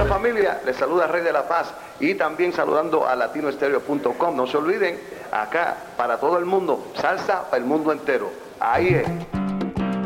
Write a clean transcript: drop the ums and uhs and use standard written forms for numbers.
Bueno, familia, les saluda Rey de la Paz y también saludando a latinoestereo.com. No se olviden, acá para todo el mundo, salsa para el mundo entero. Ahí es.